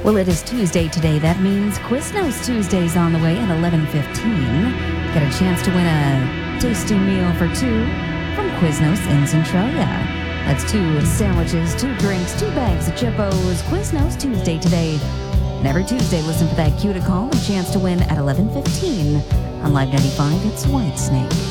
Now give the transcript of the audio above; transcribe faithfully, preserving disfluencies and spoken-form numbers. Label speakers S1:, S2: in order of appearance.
S1: Well, it is Tuesday today. That means Quiznos Tuesday's on the way at eleven fifteen. Get a chance to win a tasty meal for two from Quiznos in Centralia. That's two sandwiches, two drinks, two bags of Chippos. Quiznos Tuesday today. And every Tuesday, listen for that cue to call and chance to win at eleven fifteen. On Live ninety-five, it's Whitesnake.